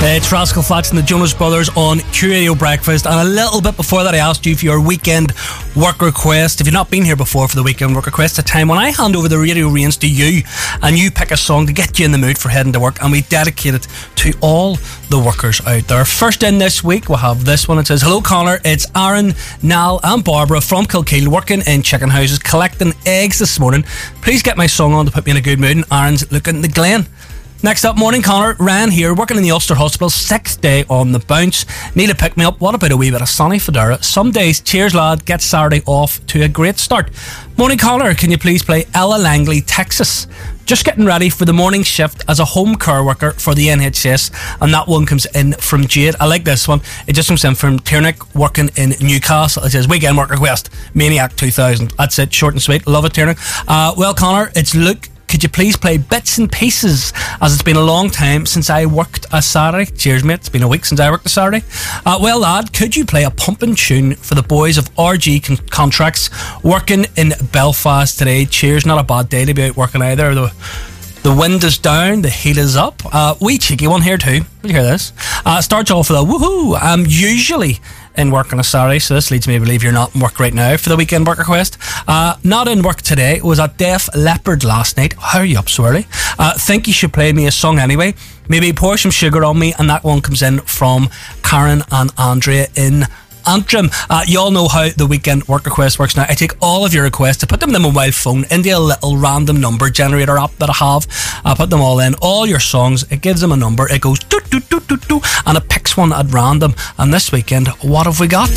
It's Rascal Flatts and the Jonas Brothers on Q Radio Breakfast. And a little bit before that, I asked you for your weekend work request. If you've not been here before for the weekend work request, a time when I hand over the radio reins to you and you pick a song to get you in the mood for heading to work, and we dedicate it to all the workers out there. First in this week, we'll have this one. It says, "Hello Connor, it's Aaron, Nal and Barbara from Kilkeel, working in chicken houses, collecting eggs this morning. Please get my song on to put me in a good mood." And Aaron's looking the Glen. Next up, morning Connor, Ryan here, working in the Ulster Hospital, 6th day on the bounce. Need to pick me up. What about a wee bit of Sonny Fedora? Some days, cheers lad, get Saturday off to a great start. Morning Connor, can you please play Ella Langley, Texas? Just getting ready for the morning shift as a home care worker for the NHS, and that one comes in from Jade. I like this one. It just comes in from Tiernick, working in Newcastle. It says, weekend work request, Maniac 2000. That's it, short and sweet. Love it, Tiernick. Well Connor, it's Luke. Could you please play Bits and Pieces, as it's been a long time since I worked a Saturday. Cheers mate, it's been a week since I worked a Saturday. Well lad, could you play a pumping tune for the boys of RG Contracts, working in Belfast today? Cheers, not a bad day to be out working either. The wind is down, the heat is up. Wee cheeky one here too. Will you hear this? Starts off with a woohoo. I'm usually in work on a Saturday, so this leads me to believe you're not in work right now for the weekend work request. Not in work today, was at Def Leppard last night. How are you up so early? Think you should play me a song anyway. Maybe pour some sugar on me, and that one comes in from Karen and Andrea in Antrim. You all know how the weekend work request works now. I take all of your requests, I put them in the mobile phone into a little random number generator app that I have. I put them all in, all your songs, it gives them a number, it goes doo doo doo doo doo, and it picks one at random. And this weekend, what have we got?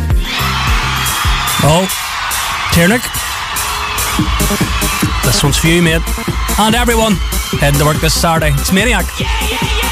Oh, Tiernick, this one's for you mate, and everyone heading to work this Saturday. It's Maniac.